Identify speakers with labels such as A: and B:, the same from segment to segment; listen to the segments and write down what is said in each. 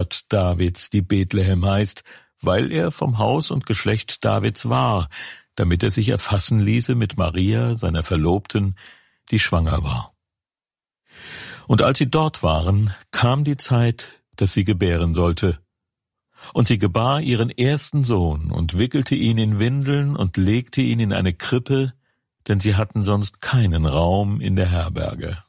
A: Stadt Davids, die Bethlehem heißt, weil er vom Haus und Geschlecht Davids war, damit er sich erfassen ließe mit Maria, seiner Verlobten, die schwanger war. Und als sie dort waren, kam die Zeit, dass sie gebären sollte. Und sie gebar ihren ersten Sohn und wickelte ihn in Windeln und legte ihn in eine Krippe, denn sie hatten sonst keinen Raum in der Herberge.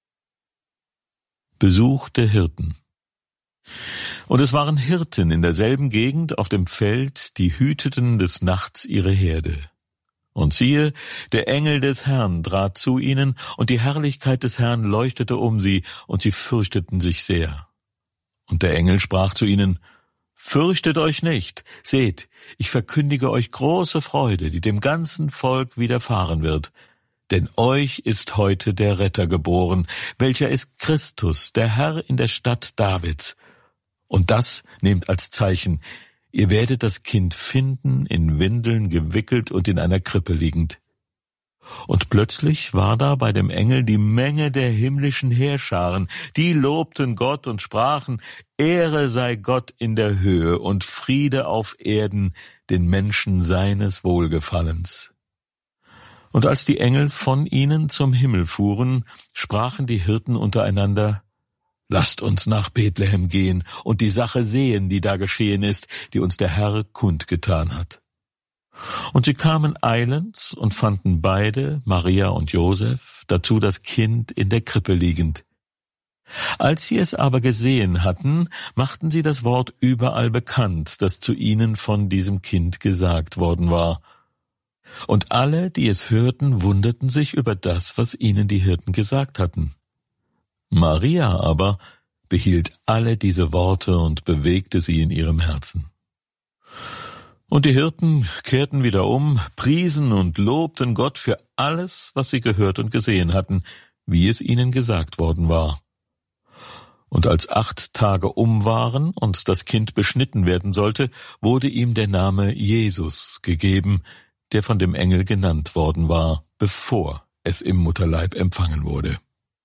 A: Besuch der Hirten. Und es waren Hirten in derselben Gegend auf dem Feld, die hüteten des Nachts ihre Herde. Und siehe, der Engel des Herrn trat zu ihnen, und die Herrlichkeit des Herrn leuchtete um sie, und sie fürchteten sich sehr. Und der Engel sprach zu ihnen: Fürchtet euch nicht, seht, ich verkündige euch große Freude, die dem ganzen Volk widerfahren wird. Denn euch ist heute der Retter geboren, welcher ist Christus, der Herr in der Stadt Davids. Und das nehmt als Zeichen: Ihr werdet das Kind finden, in Windeln gewickelt und in einer Krippe liegend. Und plötzlich war da bei dem Engel die Menge der himmlischen Heerscharen, die lobten Gott und sprachen: Ehre sei Gott in der Höhe und Friede auf Erden, den Menschen seines Wohlgefallens. Und als die Engel von ihnen zum Himmel fuhren, sprachen die Hirten untereinander: Lasst uns nach Bethlehem gehen und die Sache sehen, die da geschehen ist, die uns der Herr kundgetan hat. Und sie kamen eilends und fanden beide, Maria und Josef, dazu das Kind in der Krippe liegend. Als sie es aber gesehen hatten, machten sie das Wort überall bekannt, das zu ihnen von diesem Kind gesagt worden war. Und alle, die es hörten, wunderten sich über das, was ihnen die Hirten gesagt hatten. Maria aber behielt alle diese Worte und bewegte sie in ihrem Herzen. Und die Hirten kehrten wieder um, priesen und lobten Gott für alles, was sie gehört und gesehen hatten, wie es ihnen gesagt worden war. Und als 8 Tage um waren und das Kind beschnitten werden sollte, wurde ihm der Name Jesus gegeben, der von dem Engel genannt worden war, bevor es im Mutterleib empfangen wurde.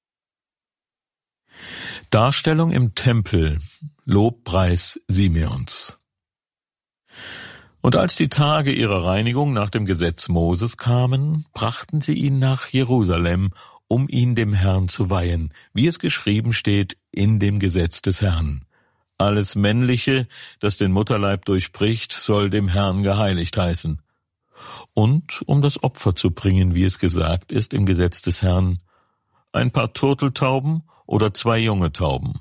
A: Darstellung im Tempel, Lobpreis Simeons. Und als die Tage ihrer Reinigung nach dem Gesetz Moses kamen, brachten sie ihn nach Jerusalem, um ihn dem Herrn zu weihen, wie es geschrieben steht in dem Gesetz des Herrn. Alles Männliche, das den Mutterleib durchbricht, soll dem Herrn geheiligt heißen. Und um das Opfer zu bringen, wie es gesagt ist im Gesetz des Herrn, ein paar Turteltauben oder 2 junge Tauben.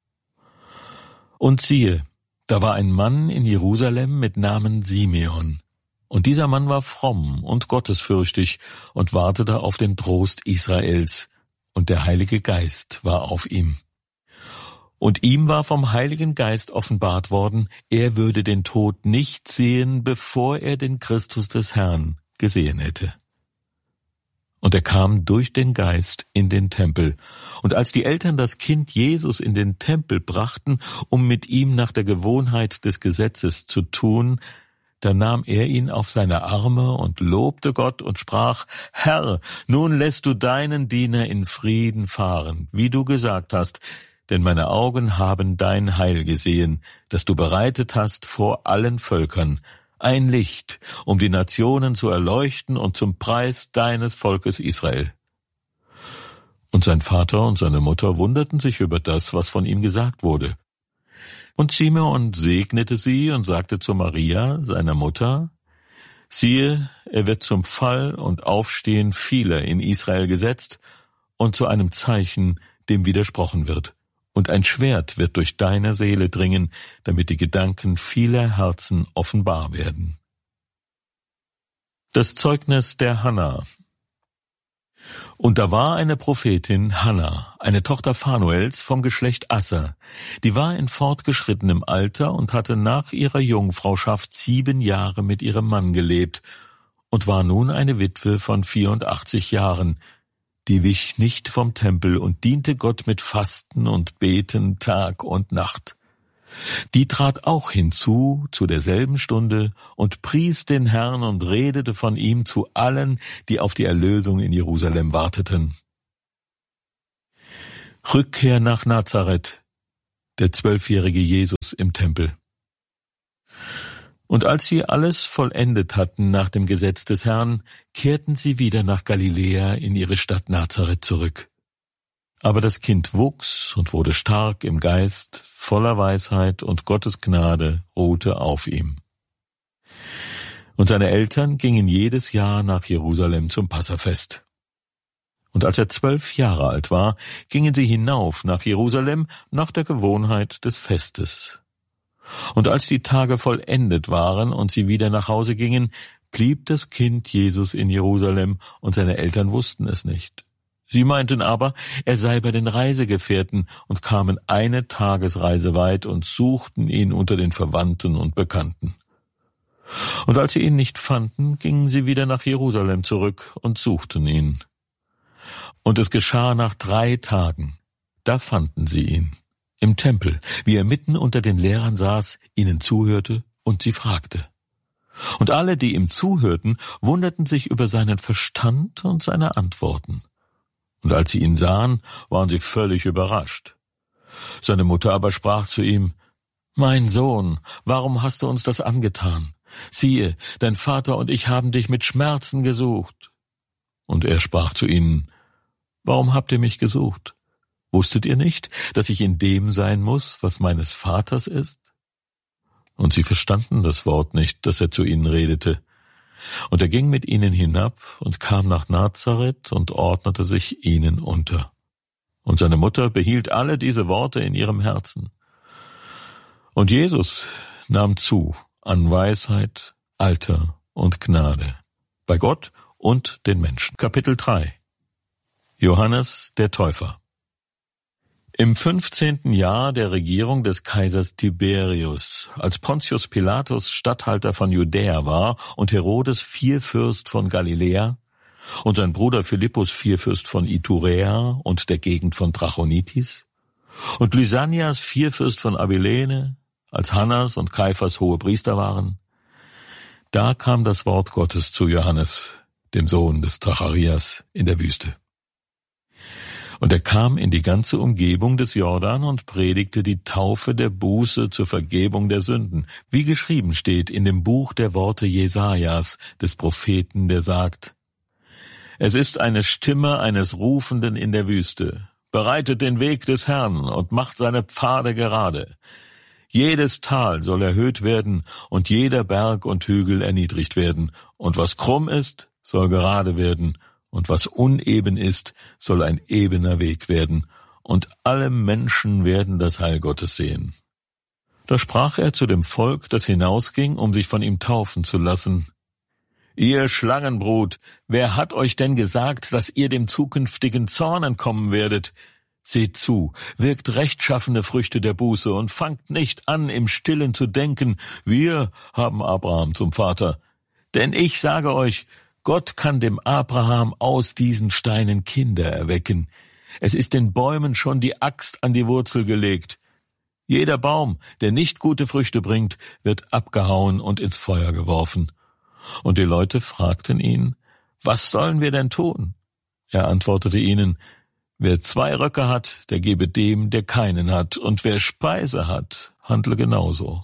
A: Und siehe, da war ein Mann in Jerusalem mit Namen Simeon. Und dieser Mann war fromm und gottesfürchtig und wartete auf den Trost Israels. Und der Heilige Geist war auf ihm. Und ihm war vom Heiligen Geist offenbart worden, er würde den Tod nicht sehen, bevor er den Christus des Herrn gesehen hätte. Und er kam durch den Geist in den Tempel. Und als die Eltern das Kind Jesus in den Tempel brachten, um mit ihm nach der Gewohnheit des Gesetzes zu tun, da nahm er ihn auf seine Arme und lobte Gott und sprach: Herr, nun lässt du deinen Diener in Frieden fahren, wie du gesagt hast, denn meine Augen haben dein Heil gesehen, das du bereitet hast vor allen Völkern, ein Licht, um die Nationen zu erleuchten und zum Preis deines Volkes Israel. Und sein Vater und seine Mutter wunderten sich über das, was von ihm gesagt wurde. Und Simeon segnete sie und sagte zu Maria, seiner Mutter: Siehe, er wird zum Fall und Aufstehen vieler in Israel gesetzt und zu einem Zeichen, dem widersprochen wird. Und ein Schwert wird durch deine Seele dringen, damit die Gedanken vieler Herzen offenbar werden. Das Zeugnis der Hanna. Und da war eine Prophetin, Hanna, eine Tochter Phanuels vom Geschlecht Asser, die war in fortgeschrittenem Alter und hatte nach ihrer Jungfrauschaft 7 Jahre mit ihrem Mann gelebt und war nun eine Witwe von 84 Jahren, die wich nicht vom Tempel und diente Gott mit Fasten und Beten Tag und Nacht. Die trat auch hinzu zu derselben Stunde und pries den Herrn und redete von ihm zu allen, die auf die Erlösung in Jerusalem warteten. Rückkehr nach Nazareth. der 12-jährige Jesus im Tempel. Und als sie alles vollendet hatten nach dem Gesetz des Herrn, kehrten sie wieder nach Galiläa in ihre Stadt Nazareth zurück. Aber das Kind wuchs und wurde stark im Geist, voller Weisheit, und Gottes Gnade ruhte auf ihm. Und seine Eltern gingen jedes Jahr nach Jerusalem zum Passafest. Und als er 12 Jahre alt war, gingen sie hinauf nach Jerusalem nach der Gewohnheit des Festes. Und als die Tage vollendet waren und sie wieder nach Hause gingen, blieb das Kind Jesus in Jerusalem, und seine Eltern wussten es nicht. Sie meinten aber, er sei bei den Reisegefährten, und kamen eine Tagesreise weit und suchten ihn unter den Verwandten und Bekannten. Und als sie ihn nicht fanden, gingen sie wieder nach Jerusalem zurück und suchten ihn. Und es geschah nach 3 Tagen, da fanden sie ihn im Tempel, wie er mitten unter den Lehrern saß, ihnen zuhörte und sie fragte. Und alle, die ihm zuhörten, wunderten sich über seinen Verstand und seine Antworten. Und als sie ihn sahen, waren sie völlig überrascht. Seine Mutter aber sprach zu ihm: »Mein Sohn, warum hast du uns das angetan? Siehe, dein Vater und ich haben dich mit Schmerzen gesucht.« Und er sprach zu ihnen: »Warum habt ihr mich gesucht? Wusstet ihr nicht, dass ich in dem sein muss, was meines Vaters ist?« Und sie verstanden das Wort nicht, das er zu ihnen redete. Und er ging mit ihnen hinab und kam nach Nazareth und ordnete sich ihnen unter. Und seine Mutter behielt alle diese Worte in ihrem Herzen. Und Jesus nahm zu an Weisheit, Alter und Gnade, bei Gott und den Menschen. Kapitel 3. Johannes der Täufer. Im 15. Jahr der Regierung des Kaisers Tiberius, als Pontius Pilatus Statthalter von Judäa war und Herodes Vierfürst von Galiläa und sein Bruder Philippus Vierfürst von Iturea und der Gegend von Trachonitis und Lysanias Vierfürst von Abilene, als Hannas und Kaiphas Hohepriester waren, da kam das Wort Gottes zu Johannes, dem Sohn des Zacharias, in der Wüste. Und er kam in die ganze Umgebung des Jordan und predigte die Taufe der Buße zur Vergebung der Sünden, wie geschrieben steht in dem Buch der Worte Jesajas, des Propheten, der sagt: Es ist eine Stimme eines Rufenden in der Wüste, bereitet den Weg des Herrn und macht seine Pfade gerade. Jedes Tal soll erhöht werden und jeder Berg und Hügel erniedrigt werden, und was krumm ist, soll gerade werden, und was uneben ist, soll ein ebener Weg werden, und alle Menschen werden das Heil Gottes sehen. Da sprach er zu dem Volk, das hinausging, um sich von ihm taufen zu lassen: Ihr Schlangenbrut, wer hat euch denn gesagt, dass ihr dem zukünftigen Zorn entkommen werdet? Seht zu, wirkt rechtschaffene Früchte der Buße und fangt nicht an, im Stillen zu denken, wir haben Abraham zum Vater. Denn ich sage euch, Gott kann dem Abraham aus diesen Steinen Kinder erwecken. Es ist den Bäumen schon die Axt an die Wurzel gelegt. Jeder Baum, der nicht gute Früchte bringt, wird abgehauen und ins Feuer geworfen. Und die Leute fragten ihn: Was sollen wir denn tun? Er antwortete ihnen: Wer 2 Röcke hat, der gebe dem, der keinen hat, und wer Speise hat, handle genauso.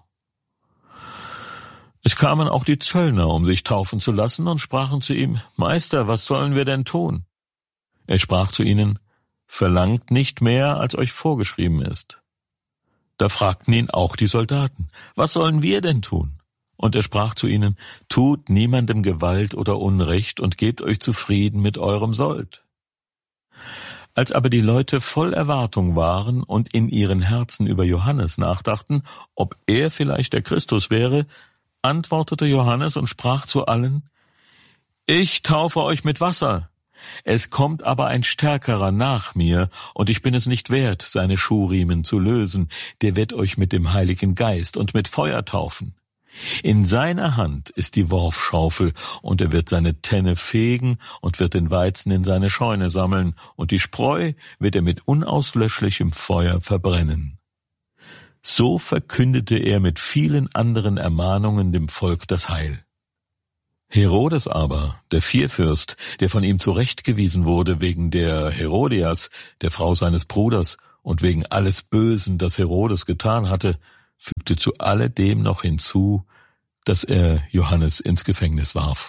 A: Es kamen auch die Zöllner, um sich taufen zu lassen, und sprachen zu ihm: Meister, was sollen wir denn tun? Er sprach zu ihnen: Verlangt nicht mehr, als euch vorgeschrieben ist. Da fragten ihn auch die Soldaten: Was sollen wir denn tun? Und er sprach zu ihnen: Tut niemandem Gewalt oder Unrecht und gebt euch zufrieden mit eurem Sold. Als aber die Leute voll Erwartung waren und in ihren Herzen über Johannes nachdachten, ob er vielleicht der Christus wäre, antwortete Johannes und sprach zu allen: Ich taufe euch mit Wasser. Es kommt aber ein Stärkerer nach mir, und ich bin es nicht wert, seine Schuhriemen zu lösen. Der wird euch mit dem Heiligen Geist und mit Feuer taufen. In seiner Hand ist die Worfschaufel, und er wird seine Tenne fegen und wird den Weizen in seine Scheune sammeln, und die Spreu wird er mit unauslöschlichem Feuer verbrennen. So verkündete er mit vielen anderen Ermahnungen dem Volk das Heil. Herodes aber, der Vierfürst, der von ihm zurechtgewiesen wurde wegen der Herodias, der Frau seines Bruders, und wegen alles Bösen, das Herodes getan hatte, fügte zu alledem noch hinzu, dass er Johannes ins Gefängnis warf.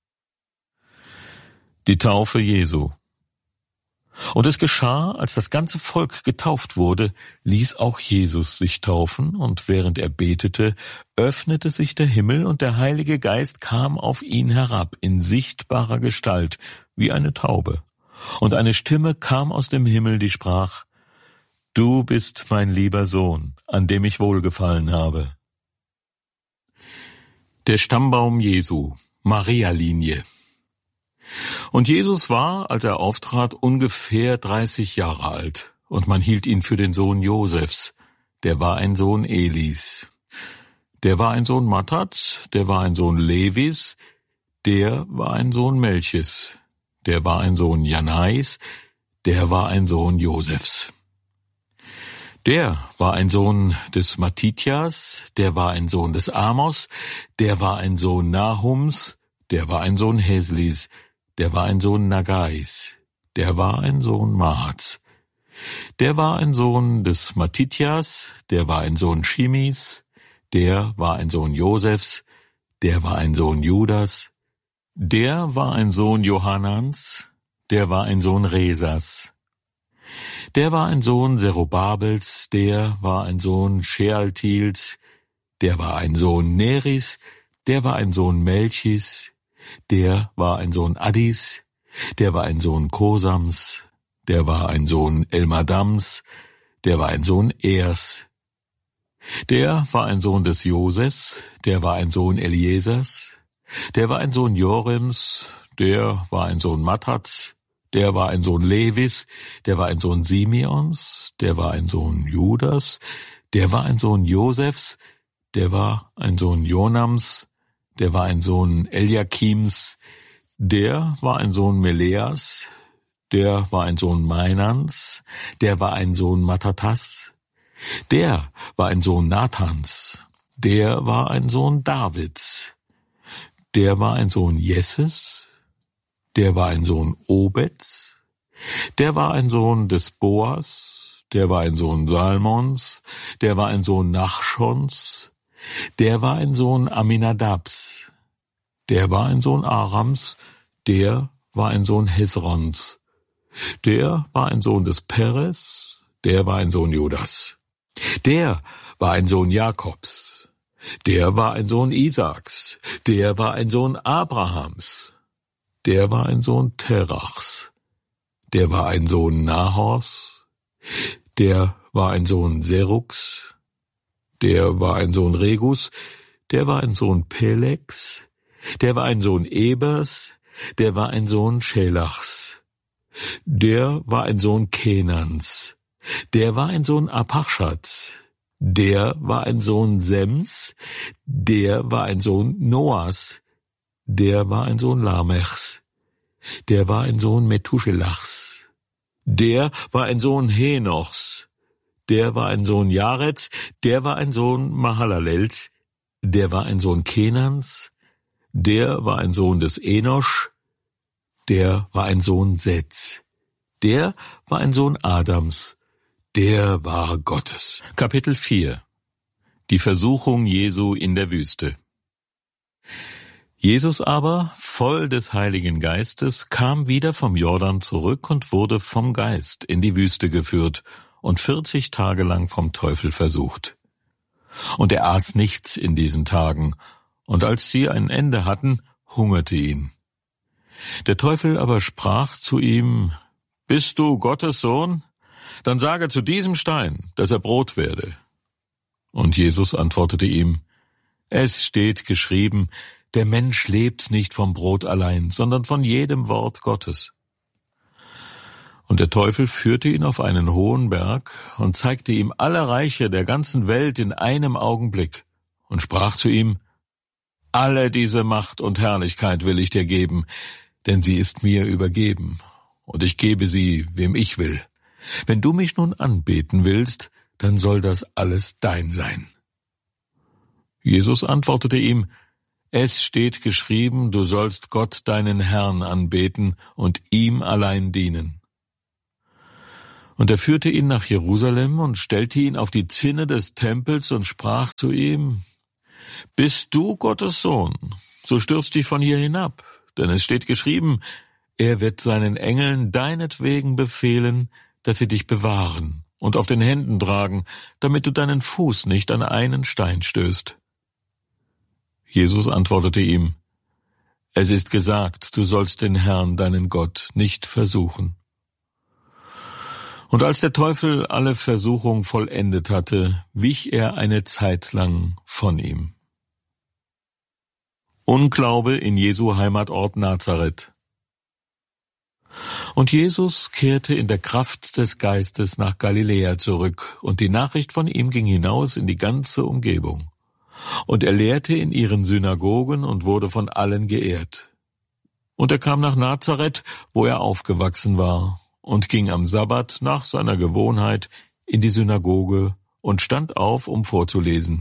A: Die Taufe Jesu. Und es geschah, als das ganze Volk getauft wurde, ließ auch Jesus sich taufen, und während er betete, öffnete sich der Himmel, und der Heilige Geist kam auf ihn herab in sichtbarer Gestalt, wie eine Taube. Und eine Stimme kam aus dem Himmel, die sprach: Du bist mein lieber Sohn, an dem ich wohlgefallen habe. Der Stammbaum Jesu, Maria-Linie. Und Jesus war, als er auftrat, ungefähr 30 Jahre alt, und man hielt ihn für den Sohn Josefs, der war ein Sohn Elis. Der war ein Sohn Mattats, der war ein Sohn Levis, der war ein Sohn Melchis, der war ein Sohn Janais, der war ein Sohn Josefs. Der war ein Sohn des Mattithias, der war ein Sohn des Amos, der war ein Sohn Nahums, der war ein Sohn Heslis, der war ein Sohn Nagais, der war ein Sohn Mahats, der war ein Sohn des Mattithias, der war ein Sohn Shimis, der war ein Sohn Josefs, der war ein Sohn Judas, der war ein Sohn Johanans, der war ein Sohn Resas, der war ein Sohn Zerubabels, der war ein Sohn Shealtiels, der war ein Sohn Neris, der war ein Sohn Melchis, der war ein Sohn Addis, der war ein Sohn Kosams, der war ein Sohn Elmadams, der war ein Sohn Ers, der war ein Sohn des Joses, der war ein Sohn Eliesers, der war ein Sohn Jorims, der war ein Sohn Mattats, der war ein Sohn Levis, der war ein Sohn Simeons, der war ein Sohn Judas, der war ein Sohn Josefs, der war ein Sohn Jonams, der war ein Sohn Eliakims, der war ein Sohn Meleas, der war ein Sohn Mainans, der war ein Sohn Mattattas, der war ein Sohn Nathans, der war ein Sohn Davids, der war ein Sohn Jesses, der war ein Sohn Obeds, der war ein Sohn des Boas, der war ein Sohn Salmons, der war ein Sohn Nachschons, der war ein Sohn Aminadabs, der war ein Sohn Arams, der war ein Sohn Hesrons, der war ein Sohn des Peres, der war ein Sohn Judas, der war ein Sohn Jakobs, der war ein Sohn Isaaks, der war ein Sohn Abrahams, der war ein Sohn Terachs, der war ein Sohn Nahors, der war ein Sohn Serugs, der war ein Sohn Regus, der war ein Sohn Pelegs, der war ein Sohn Ebers, der war ein Sohn Schelachs, der war ein Sohn Kenans, der war ein Sohn Apachschats, der war ein Sohn Sems, der war ein Sohn Noas, der war ein Sohn Lamechs, der war ein Sohn Methuselachs, der war ein Sohn Henochs, der war ein Sohn Jarets, der war ein Sohn Mahalalels, der war ein Sohn Kenans, der war ein Sohn des Enosch, der war ein Sohn Seths, der war ein Sohn Adams, der war Gottes. Kapitel 4. Die Versuchung Jesu in der Wüste. Jesus aber, voll des Heiligen Geistes, kam wieder vom Jordan zurück und wurde vom Geist in die Wüste geführt und 40 Tage lang vom Teufel versucht. Und er aß nichts in diesen Tagen, und als sie ein Ende hatten, hungerte ihn. Der Teufel aber sprach zu ihm: Bist du Gottes Sohn? Dann sage zu diesem Stein, dass er Brot werde. Und Jesus antwortete ihm: Es steht geschrieben, der Mensch lebt nicht vom Brot allein, sondern von jedem Wort Gottes. Und der Teufel führte ihn auf einen hohen Berg und zeigte ihm alle Reiche der ganzen Welt in einem Augenblick und sprach zu ihm: Alle diese Macht und Herrlichkeit will ich dir geben, denn sie ist mir übergeben, und ich gebe sie, wem ich will. Wenn du mich nun anbeten willst, dann soll das alles dein sein. Jesus antwortete ihm: Es steht geschrieben, du sollst Gott deinen Herrn anbeten und ihm allein dienen. Und er führte ihn nach Jerusalem und stellte ihn auf die Zinne des Tempels und sprach zu ihm: Bist du Gottes Sohn, so stürz dich von hier hinab, denn es steht geschrieben, er wird seinen Engeln deinetwegen befehlen, dass sie dich bewahren und auf den Händen tragen, damit du deinen Fuß nicht an einen Stein stößt. Jesus antwortete ihm: Es ist gesagt, du sollst den Herrn, deinen Gott, nicht versuchen. Und als der Teufel alle Versuchung vollendet hatte, wich er eine Zeit lang von ihm. Unglaube in Jesu Heimatort Nazareth. Und Jesus kehrte in der Kraft des Geistes nach Galiläa zurück, und die Nachricht von ihm ging hinaus in die ganze Umgebung. Und er lehrte in ihren Synagogen und wurde von allen geehrt. Und er kam nach Nazareth, wo er aufgewachsen war, und ging am Sabbat nach seiner Gewohnheit in die Synagoge und stand auf, um vorzulesen.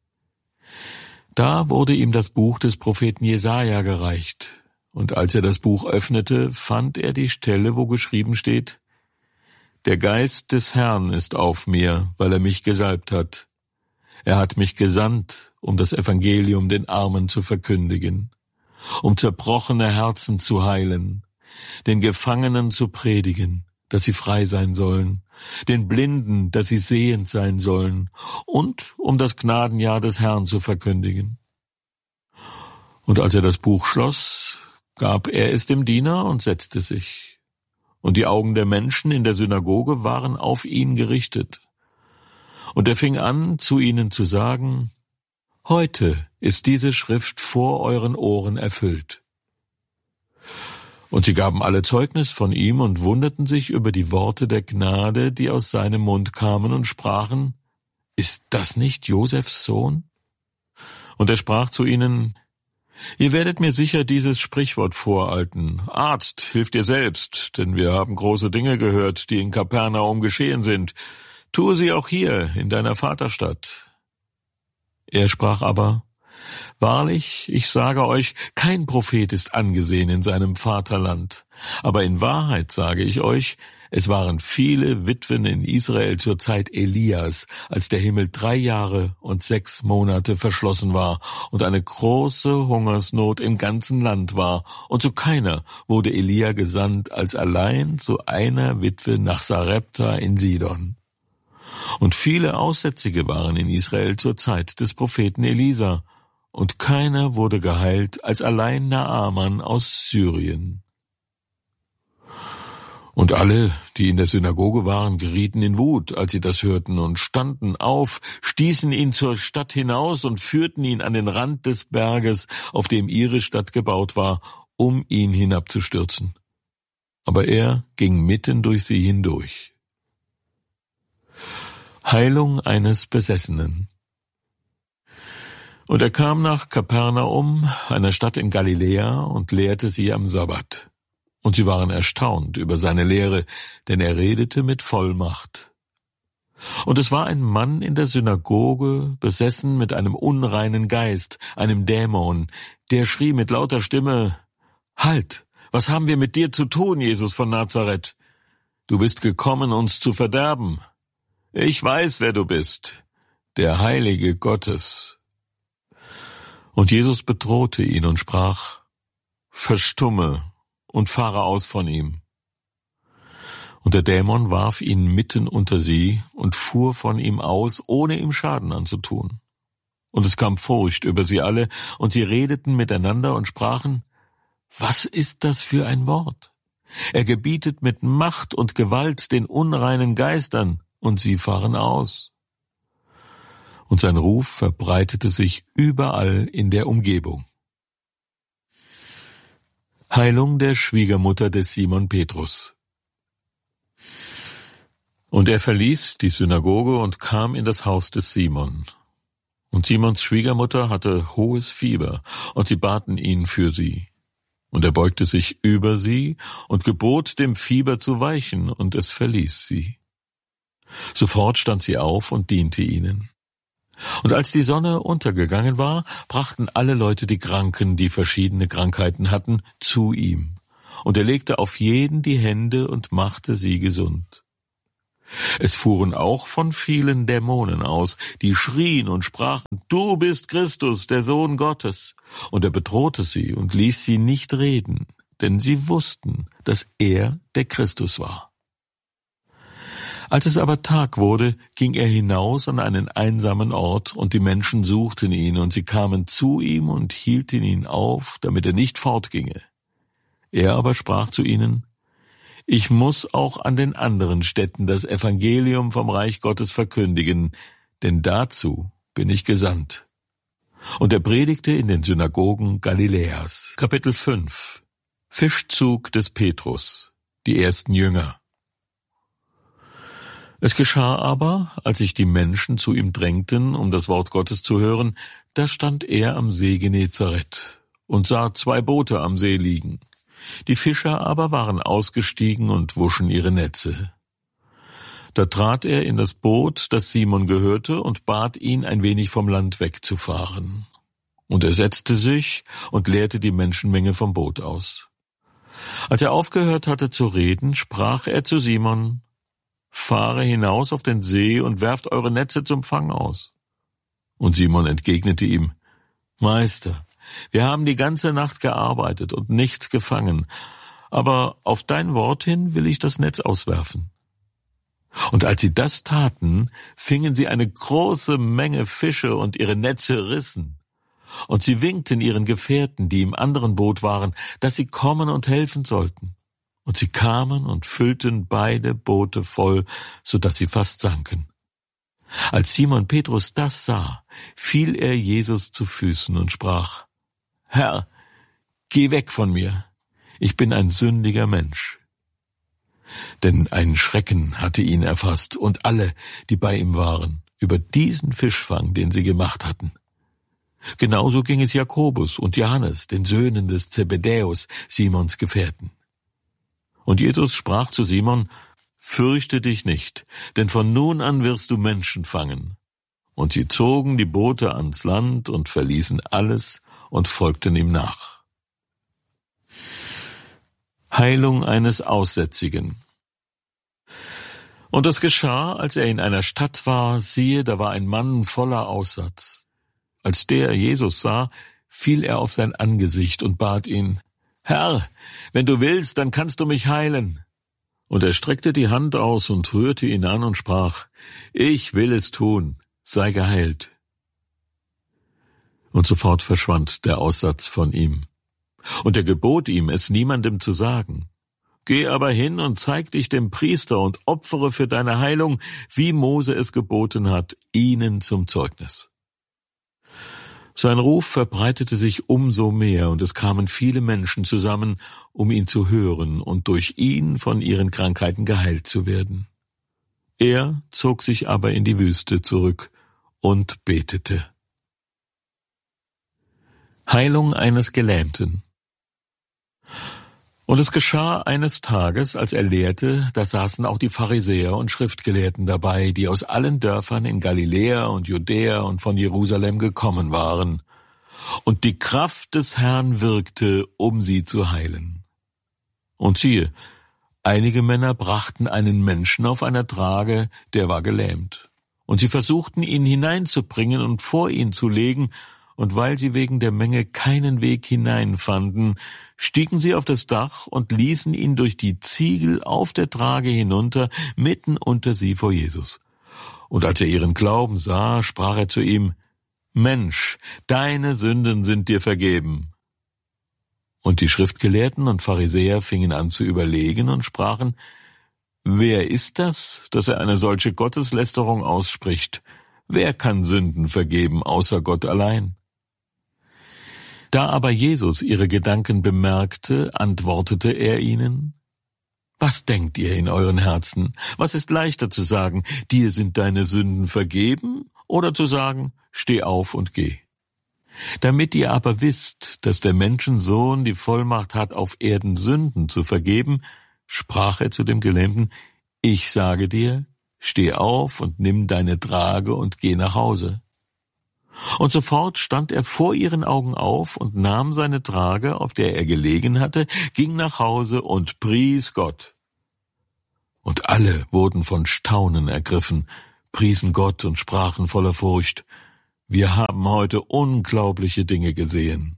A: Da wurde ihm das Buch des Propheten Jesaja gereicht, und als er das Buch öffnete, fand er die Stelle, wo geschrieben steht: Der Geist des Herrn ist auf mir, weil er mich gesalbt hat. Er hat mich gesandt, um das Evangelium den Armen zu verkündigen, um zerbrochene Herzen zu heilen, den Gefangenen zu predigen, dass sie frei sein sollen, den Blinden, dass sie sehend sein sollen, und um das Gnadenjahr des Herrn zu verkündigen. Und als er das Buch schloss, gab er es dem Diener und setzte sich. Und die Augen der Menschen in der Synagoge waren auf ihn gerichtet. Und er fing an, zu ihnen zu sagen: Heute ist diese Schrift vor euren Ohren erfüllt. Und sie gaben alle Zeugnis von ihm und wunderten sich über die Worte der Gnade, die aus seinem Mund kamen, und sprachen: Ist das nicht Josefs Sohn? Und er sprach zu ihnen: Ihr werdet mir sicher dieses Sprichwort vorhalten: Arzt, hilf dir selbst, denn wir haben große Dinge gehört, die in Kapernaum geschehen sind. Tue sie auch hier in deiner Vaterstadt. Er sprach aber: Wahrlich, ich sage euch, kein Prophet ist angesehen in seinem Vaterland. Aber in Wahrheit sage ich euch, es waren viele Witwen in Israel zur Zeit Elias, als der Himmel 3 Jahre und 6 Monate verschlossen war und eine große Hungersnot im ganzen Land war, und zu keiner wurde Elia gesandt, als allein zu einer Witwe nach Sarepta in Sidon. Und viele Aussätzige waren in Israel zur Zeit des Propheten Elisa, und keiner wurde geheilt, als allein Naaman aus Syrien. Und alle, die in der Synagoge waren, gerieten in Wut, als sie das hörten, und standen auf, stießen ihn zur Stadt hinaus und führten ihn an den Rand des Berges, auf dem ihre Stadt gebaut war, um ihn hinabzustürzen. Aber er ging mitten durch sie hindurch. Heilung eines Besessenen. Und er kam nach Kapernaum, einer Stadt in Galiläa, und lehrte sie am Sabbat. Und sie waren erstaunt über seine Lehre, denn er redete mit Vollmacht. Und es war ein Mann in der Synagoge, besessen mit einem unreinen Geist, einem Dämon, der schrie mit lauter Stimme: Halt! Was haben wir mit dir zu tun, Jesus von Nazareth? Du bist gekommen, uns zu verderben. Ich weiß, wer du bist, der Heilige Gottes. Und Jesus bedrohte ihn und sprach: Verstumme und fahre aus von ihm. Und der Dämon warf ihn mitten unter sie und fuhr von ihm aus, ohne ihm Schaden anzutun. Und es kam Furcht über sie alle, und sie redeten miteinander und sprachen: Was ist das für ein Wort? Er gebietet mit Macht und Gewalt den unreinen Geistern, und sie fahren aus. Und sein Ruf verbreitete sich überall in der Umgebung. Heilung der Schwiegermutter des Simon Petrus. Und er verließ die Synagoge und kam in das Haus des Simon. Und Simons Schwiegermutter hatte hohes Fieber, und sie baten ihn für sie. Und er beugte sich über sie und gebot dem Fieber zu weichen, und es verließ sie. Sofort stand sie auf und diente ihnen. Und als die Sonne untergegangen war, brachten alle Leute die Kranken, die verschiedene Krankheiten hatten, zu ihm. Und er legte auf jeden die Hände und machte sie gesund. Es fuhren auch von vielen Dämonen aus, die schrien und sprachen, »Du bist Christus, der Sohn Gottes!« Und er bedrohte sie und ließ sie nicht reden, denn sie wussten, dass er der Christus war. Als es aber Tag wurde, ging er hinaus an einen einsamen Ort, und die Menschen suchten ihn, und sie kamen zu ihm und hielten ihn auf, damit er nicht fortginge. Er aber sprach zu ihnen, »Ich muss auch an den anderen Städten das Evangelium vom Reich Gottes verkündigen, denn dazu bin ich gesandt.« Und er predigte in den Synagogen Galiläas. Kapitel 5 Fischzug des Petrus, die ersten Jünger. Es geschah aber, als sich die Menschen zu ihm drängten, um das Wort Gottes zu hören, da stand er am See Genezareth und sah 2 Boote am See liegen. Die Fischer aber waren ausgestiegen und wuschen ihre Netze. Da trat er in das Boot, das Simon gehörte, und bat ihn, ein wenig vom Land wegzufahren. Und er setzte sich und leerte die Menschenmenge vom Boot aus. Als er aufgehört hatte zu reden, sprach er zu Simon, »Fahre hinaus auf den See und werft eure Netze zum Fang aus.« Und Simon entgegnete ihm, »Meister, wir haben die ganze Nacht gearbeitet und nichts gefangen, aber auf dein Wort hin will ich das Netz auswerfen.« Und als sie das taten, fingen sie eine große Menge Fische und ihre Netze rissen. Und sie winkten ihren Gefährten, die im anderen Boot waren, dass sie kommen und helfen sollten. Und sie kamen und füllten beide Boote voll, so dass sie fast sanken. Als Simon Petrus das sah, fiel er Jesus zu Füßen und sprach, »Herr, geh weg von mir, ich bin ein sündiger Mensch.« Denn ein Schrecken hatte ihn erfasst und alle, die bei ihm waren, über diesen Fischfang, den sie gemacht hatten. Genauso ging es Jakobus und Johannes, den Söhnen des Zebedäus, Simons Gefährten. Und Jesus sprach zu Simon, »Fürchte dich nicht, denn von nun an wirst du Menschen fangen.« Und sie zogen die Boote ans Land und verließen alles und folgten ihm nach. Heilung eines Aussätzigen. Und es geschah, als er in einer Stadt war, siehe, da war ein Mann voller Aussatz. Als der Jesus sah, fiel er auf sein Angesicht und bat ihn, »Herr, wenn du willst, dann kannst du mich heilen.« Und er streckte die Hand aus und rührte ihn an und sprach, »Ich will es tun, sei geheilt.« Und sofort verschwand der Aussatz von ihm. Und er gebot ihm, es niemandem zu sagen. »Geh aber hin und zeig dich dem Priester und opfere für deine Heilung, wie Mose es geboten hat, ihnen zum Zeugnis.« Sein Ruf verbreitete sich umso mehr, und es kamen viele Menschen zusammen, um ihn zu hören und durch ihn von ihren Krankheiten geheilt zu werden. Er zog sich aber in die Wüste zurück und betete. Heilung eines Gelähmten. Und es geschah eines Tages, als er lehrte, da saßen auch die Pharisäer und Schriftgelehrten dabei, die aus allen Dörfern in Galiläa und Judäa und von Jerusalem gekommen waren. Und die Kraft des Herrn wirkte, um sie zu heilen. Und siehe, einige Männer brachten einen Menschen auf einer Trage, der war gelähmt. Und sie versuchten, ihn hineinzubringen und vor ihn zu legen, und weil sie wegen der Menge keinen Weg hineinfanden, stiegen sie auf das Dach und ließen ihn durch die Ziegel auf der Trage hinunter, mitten unter sie vor Jesus. Und als er ihren Glauben sah, sprach er zu ihm, »Mensch, deine Sünden sind dir vergeben.« Und die Schriftgelehrten und Pharisäer fingen an zu überlegen und sprachen, »Wer ist das, dass er eine solche Gotteslästerung ausspricht? Wer kann Sünden vergeben, außer Gott allein?« Da aber Jesus ihre Gedanken bemerkte, antwortete er ihnen, »Was denkt ihr in euren Herzen? Was ist leichter zu sagen, dir sind deine Sünden vergeben, oder zu sagen, steh auf und geh? Damit ihr aber wisst, dass der Menschensohn die Vollmacht hat, auf Erden Sünden zu vergeben, sprach er zu dem Gelähmten, ich sage dir, steh auf und nimm deine Trage und geh nach Hause. Und sofort stand er vor ihren Augen auf und nahm seine Trage, auf der er gelegen hatte, ging nach Hause und pries Gott. Und alle wurden von Staunen ergriffen, priesen Gott und sprachen voller Furcht: Wir haben heute unglaubliche Dinge gesehen.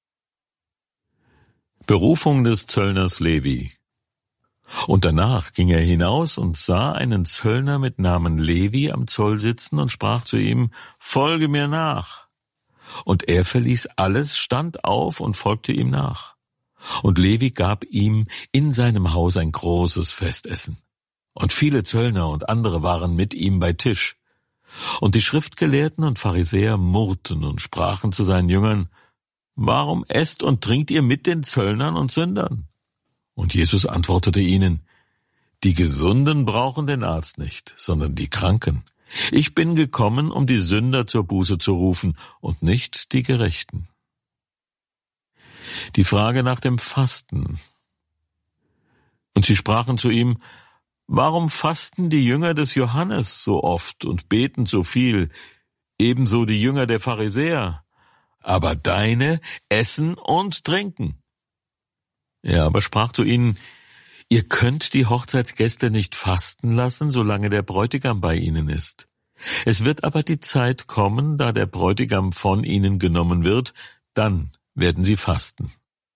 A: Berufung des Zöllners Levi. Und danach ging er hinaus und sah einen Zöllner mit Namen Levi am Zoll sitzen und sprach zu ihm: Folge mir nach. Und er verließ alles, stand auf und folgte ihm nach. Und Levi gab ihm in seinem Haus ein großes Festessen. Und viele Zöllner und andere waren mit ihm bei Tisch. Und die Schriftgelehrten und Pharisäer murrten und sprachen zu seinen Jüngern: Warum esst und trinkt ihr mit den Zöllnern und Sündern? Und Jesus antwortete ihnen: Die Gesunden brauchen den Arzt nicht, sondern die Kranken. Ich bin gekommen, um die Sünder zur Buße zu rufen und nicht die Gerechten. Die Frage nach dem Fasten. Und sie sprachen zu ihm: Warum fasten die Jünger des Johannes so oft und beten so viel, ebenso die Jünger der Pharisäer? Aber deine essen und trinken. Er aber sprach zu ihnen: Ihr könnt die Hochzeitsgäste nicht fasten lassen, solange der Bräutigam bei ihnen ist. Es wird aber die Zeit kommen, da der Bräutigam von ihnen genommen wird, dann werden sie fasten.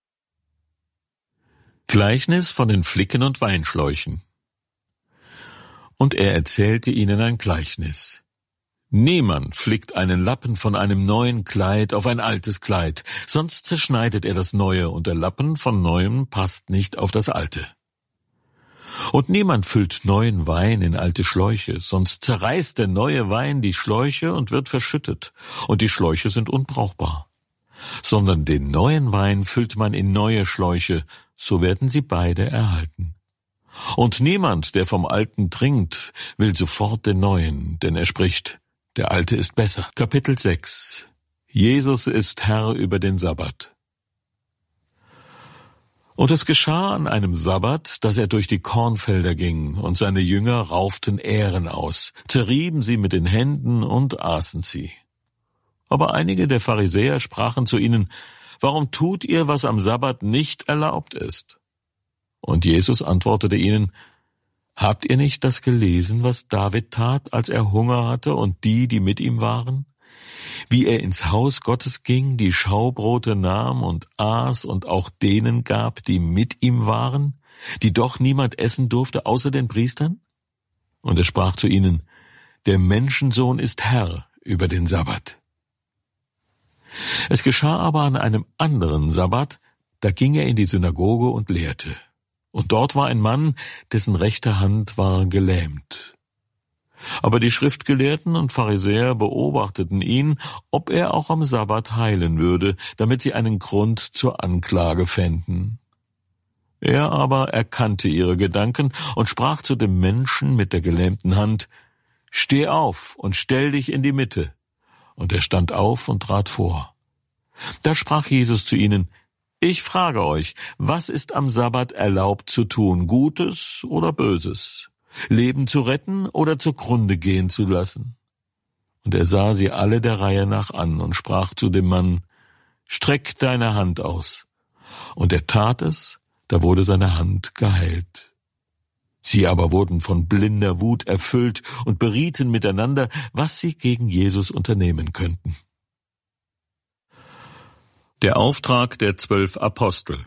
A: Gleichnis von den Flicken und Weinschläuchen. Und er erzählte ihnen ein Gleichnis. Niemand flickt einen Lappen von einem neuen Kleid auf ein altes Kleid, sonst zerschneidet er das Neue, und der Lappen von Neuem passt nicht auf das Alte. Und niemand füllt neuen Wein in alte Schläuche, sonst zerreißt der neue Wein die Schläuche und wird verschüttet, und die Schläuche sind unbrauchbar. Sondern den neuen Wein füllt man in neue Schläuche, so werden sie beide erhalten. Und niemand, der vom Alten trinkt, will sofort den Neuen, denn er spricht: Der Alte ist besser. Kapitel 6. Jesus ist Herr über den Sabbat. Und es geschah an einem Sabbat, dass er durch die Kornfelder ging, und seine Jünger rauften Ähren aus, zerrieben sie mit den Händen und aßen sie. Aber einige der Pharisäer sprachen zu ihnen: Warum tut ihr, was am Sabbat nicht erlaubt ist? Und Jesus antwortete ihnen: Habt ihr nicht das gelesen, was David tat, als er Hunger hatte und die mit ihm waren? Wie er ins Haus Gottes ging, die Schaubrote nahm und aß und auch denen gab, die mit ihm waren, die doch niemand essen durfte außer den Priestern? Und er sprach zu ihnen: Der Menschensohn ist Herr über den Sabbat. Es geschah aber an einem anderen Sabbat, da ging er in die Synagoge und lehrte. Und dort war ein Mann, dessen rechte Hand war gelähmt. Aber die Schriftgelehrten und Pharisäer beobachteten ihn, ob er auch am Sabbat heilen würde, damit sie einen Grund zur Anklage fänden. Er aber erkannte ihre Gedanken und sprach zu dem Menschen mit der gelähmten Hand: Steh auf und stell dich in die Mitte. Und er stand auf und trat vor. Da sprach Jesus zu ihnen: Ich frage euch, was ist am Sabbat erlaubt zu tun, Gutes oder Böses? Leben zu retten oder zugrunde gehen zu lassen? Und er sah sie alle der Reihe nach an und sprach zu dem Mann: Streck deine Hand aus. Und er tat es, da wurde seine Hand geheilt. Sie aber wurden von blinder Wut erfüllt und berieten miteinander, was sie gegen Jesus unternehmen könnten. Der Auftrag der 12 Apostel.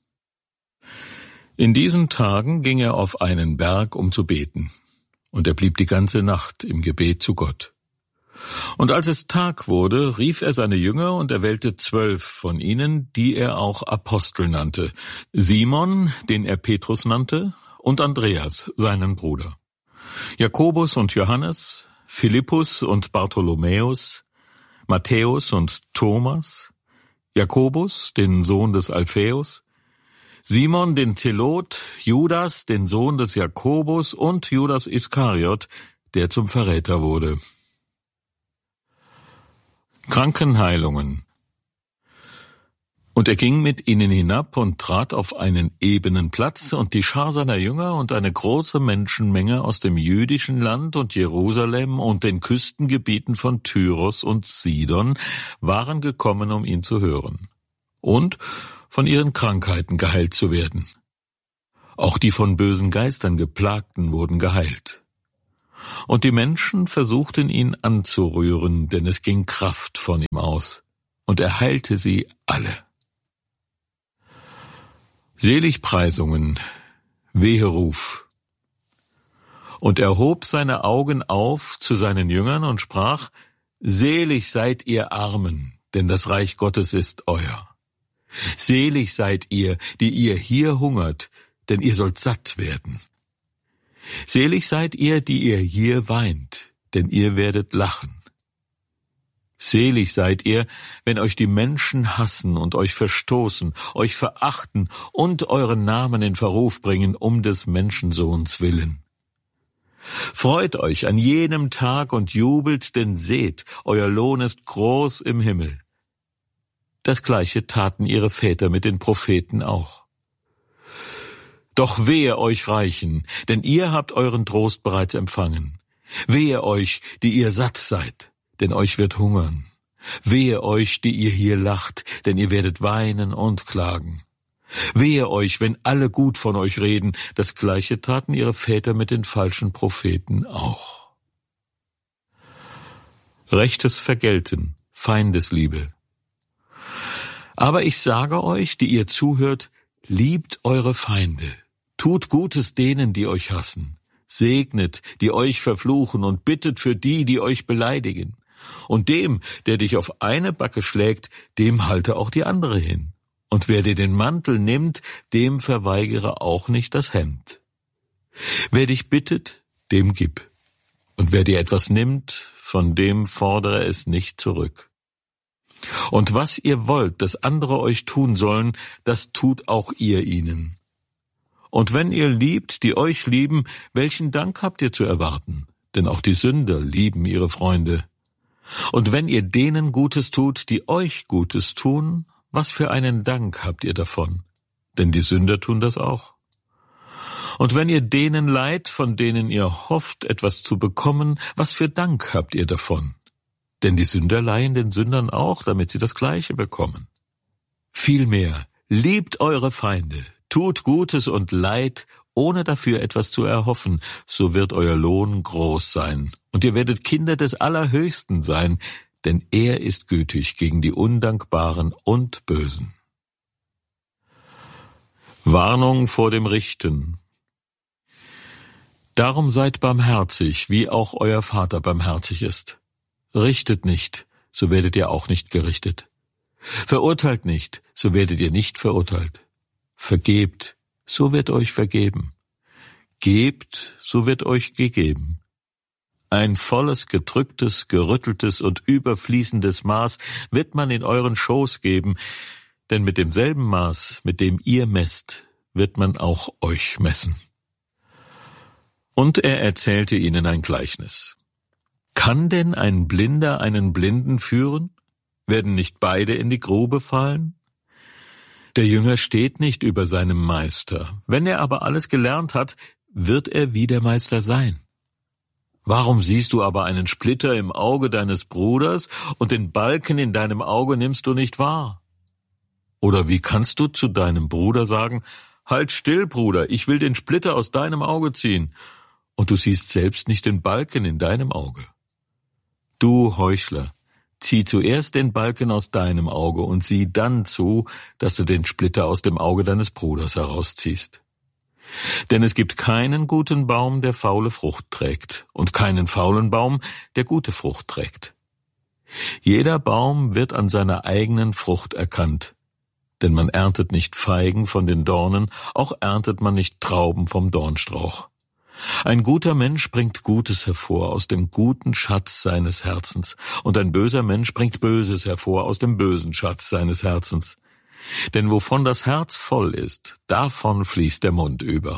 A: In diesen Tagen ging er auf einen Berg, um zu beten, und er blieb die ganze Nacht im Gebet zu Gott. Und als es Tag wurde, rief er seine Jünger und erwählte 12 von ihnen, die er auch Apostel nannte: Simon, den er Petrus nannte, und Andreas, seinen Bruder, Jakobus und Johannes, Philippus und Bartholomäus, Matthäus und Thomas, Jakobus, den Sohn des Alphaeus, Simon den Zelot, Judas, den Sohn des Jakobus, und Judas Iskariot, der zum Verräter wurde. Krankenheilungen. Und er ging mit ihnen hinab und trat auf einen ebenen Platz, und die Schar seiner Jünger und eine große Menschenmenge aus dem jüdischen Land und Jerusalem und den Küstengebieten von Tyros und Sidon waren gekommen, um ihn zu hören und von ihren Krankheiten geheilt zu werden. Auch die von bösen Geistern Geplagten wurden geheilt. Und die Menschen versuchten ihn anzurühren, denn es ging Kraft von ihm aus, und er heilte sie alle. Seligpreisungen, Weheruf. Und er hob seine Augen auf zu seinen Jüngern und sprach: Selig seid ihr Armen, denn das Reich Gottes ist euer. Selig seid ihr, die ihr hier hungert, denn ihr sollt satt werden. Selig seid ihr, die ihr hier weint, denn ihr werdet lachen. Selig seid ihr, wenn euch die Menschen hassen und euch verstoßen, euch verachten und euren Namen in Verruf bringen, um des Menschensohns willen. Freut euch an jenem Tag und jubelt, denn seht, euer Lohn ist groß im Himmel. Das Gleiche taten ihre Väter mit den Propheten auch. Doch wehe euch Reichen, denn ihr habt euren Trost bereits empfangen. Wehe euch, die ihr satt seid, denn euch wird hungern. Wehe euch, die ihr hier lacht, denn ihr werdet weinen und klagen. Wehe euch, wenn alle gut von euch reden, das Gleiche taten ihre Väter mit den falschen Propheten auch. Rechtes Vergelten, Feindesliebe. Aber ich sage euch, die ihr zuhört, liebt eure Feinde, tut Gutes denen, die euch hassen, segnet, die euch verfluchen und bittet für die, die euch beleidigen. Und dem, der dich auf eine Backe schlägt, dem halte auch die andere hin. Und wer dir den Mantel nimmt, dem verweigere auch nicht das Hemd. Wer dich bittet, dem gib. Und wer dir etwas nimmt, von dem fordere es nicht zurück. Und was ihr wollt, dass andere euch tun sollen, das tut auch ihr ihnen. Und wenn ihr liebt, die euch lieben, welchen Dank habt ihr zu erwarten? Denn auch die Sünder lieben ihre Freunde. Und wenn ihr denen Gutes tut, die euch Gutes tun, was für einen Dank habt ihr davon? Denn die Sünder tun das auch. Und wenn ihr denen leiht, von denen ihr hofft, etwas zu bekommen, was für Dank habt ihr davon? Denn die Sünder leihen den Sündern auch, damit sie das Gleiche bekommen. Vielmehr, liebt eure Feinde, tut Gutes und Leid, ohne dafür etwas zu erhoffen, so wird euer Lohn groß sein. Und ihr werdet Kinder des Allerhöchsten sein, denn er ist gütig gegen die Undankbaren und Bösen. Warnung vor dem Richten. Darum seid barmherzig, wie auch euer Vater barmherzig ist. Richtet nicht, so werdet ihr auch nicht gerichtet. Verurteilt nicht, so werdet ihr nicht verurteilt. Vergebt, so wird euch vergeben. Gebt, so wird euch gegeben. Ein volles, gedrücktes, gerütteltes und überfließendes Maß wird man in euren Schoß geben, denn mit demselben Maß, mit dem ihr messt, wird man auch euch messen. Und er erzählte ihnen ein Gleichnis. Kann denn ein Blinder einen Blinden führen? Werden nicht beide in die Grube fallen? Der Jünger steht nicht über seinem Meister. Wenn er aber alles gelernt hat, wird er wie der Meister sein. Warum siehst du aber einen Splitter im Auge deines Bruders und den Balken in deinem Auge nimmst du nicht wahr? Oder wie kannst du zu deinem Bruder sagen, halt still, Bruder, ich will den Splitter aus deinem Auge ziehen, und du siehst selbst nicht den Balken in deinem Auge? Du Heuchler, zieh zuerst den Balken aus deinem Auge und sieh dann zu, dass du den Splitter aus dem Auge deines Bruders herausziehst. Denn es gibt keinen guten Baum, der faule Frucht trägt, und keinen faulen Baum, der gute Frucht trägt. Jeder Baum wird an seiner eigenen Frucht erkannt, denn man erntet nicht Feigen von den Dornen, auch erntet man nicht Trauben vom Dornstrauch. Ein guter Mensch bringt Gutes hervor aus dem guten Schatz seines Herzens, und ein böser Mensch bringt Böses hervor aus dem bösen Schatz seines Herzens. Denn wovon das Herz voll ist, davon fließt der Mund über.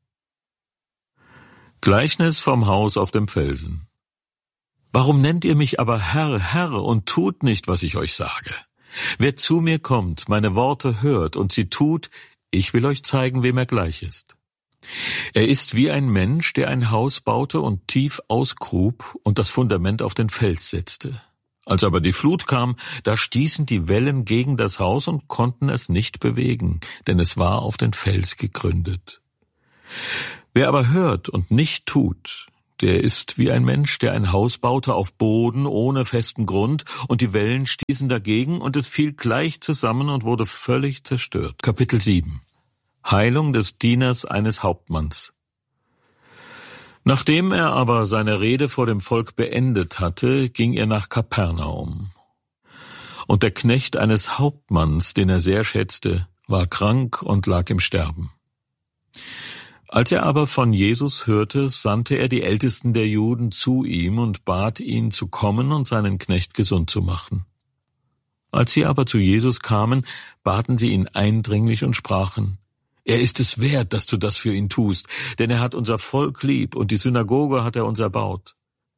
A: Gleichnis vom Haus auf dem Felsen. Warum nennt ihr mich aber Herr, Herr, und tut nicht, was ich euch sage? Wer zu mir kommt, meine Worte hört und sie tut, ich will euch zeigen, wem er gleich ist. Er ist wie ein Mensch, der ein Haus baute und tief ausgrub und das Fundament auf den Fels setzte. Als aber die Flut kam, da stießen die Wellen gegen das Haus und konnten es nicht bewegen, denn es war auf den Fels gegründet. Wer aber hört und nicht tut, der ist wie ein Mensch, der ein Haus baute auf Boden ohne festen Grund, und die Wellen stießen dagegen, und es fiel gleich zusammen und wurde völlig zerstört. Kapitel 7. Heilung des Dieners eines Hauptmanns. Nachdem er aber seine Rede vor dem Volk beendet hatte, ging er nach Kapernaum. Und der Knecht eines Hauptmanns, den er sehr schätzte, war krank und lag im Sterben. Als er aber von Jesus hörte, sandte er die Ältesten der Juden zu ihm und bat ihn zu kommen und seinen Knecht gesund zu machen. Als sie aber zu Jesus kamen, baten sie ihn eindringlich und sprachen: Er ist es wert, dass du das für ihn tust, denn er hat unser Volk lieb und die Synagoge hat er uns erbaut.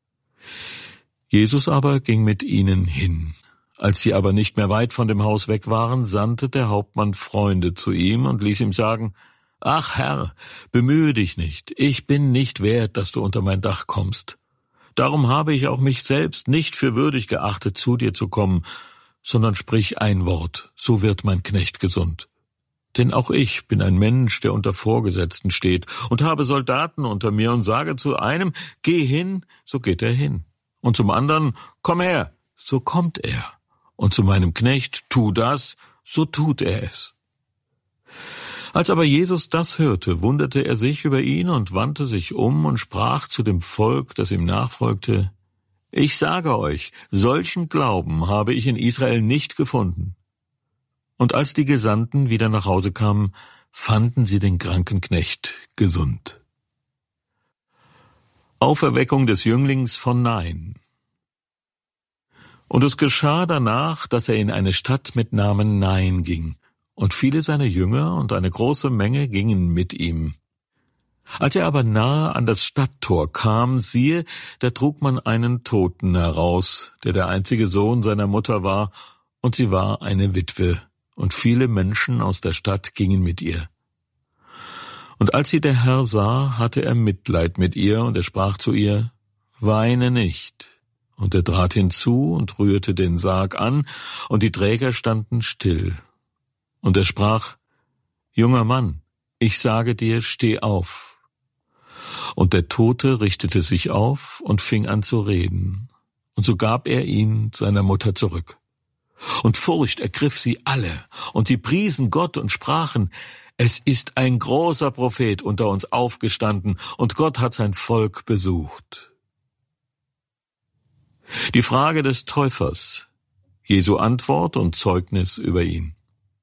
A: Jesus aber ging mit ihnen hin. Als sie aber nicht mehr weit von dem Haus weg waren, sandte der Hauptmann Freunde zu ihm und ließ ihm sagen: »Ach Herr, bemühe dich nicht, ich bin nicht wert, dass du unter mein Dach kommst. Darum habe ich auch mich selbst nicht für würdig geachtet, zu dir zu kommen, sondern sprich ein Wort, so wird mein Knecht gesund. Denn auch ich bin ein Mensch, der unter Vorgesetzten steht und habe Soldaten unter mir und sage zu einem: Geh hin, so geht er hin. Und zum anderen: Komm her, so kommt er. Und zu meinem Knecht: Tu das, so tut er es.« Als aber Jesus das hörte, wunderte er sich über ihn und wandte sich um und sprach zu dem Volk, das ihm nachfolgte: Ich sage euch, solchen Glauben habe ich in Israel nicht gefunden. Und als die Gesandten wieder nach Hause kamen, fanden sie den kranken Knecht gesund. Auferweckung des Jünglings von Nain. Und es geschah danach, dass er in eine Stadt mit Namen Nain ging, und viele seiner Jünger und eine große Menge gingen mit ihm. Als er aber nahe an das Stadttor kam, siehe, da trug man einen Toten heraus, der einzige Sohn seiner Mutter war, und sie war eine Witwe, und viele Menschen aus der Stadt gingen mit ihr. Und als sie der Herr sah, hatte er Mitleid mit ihr, und er sprach zu ihr: Weine nicht. Und er trat hinzu und rührte den Sarg an, und die Träger standen still. Und er sprach: Junger Mann, ich sage dir, steh auf. Und der Tote richtete sich auf und fing an zu reden. Und so gab er ihn seiner Mutter zurück. Und Furcht ergriff sie alle, und sie priesen Gott und sprachen: Es ist ein großer Prophet unter uns aufgestanden, und Gott hat sein Volk besucht. Die Frage des Täufers, Jesu Antwort und Zeugnis über ihn.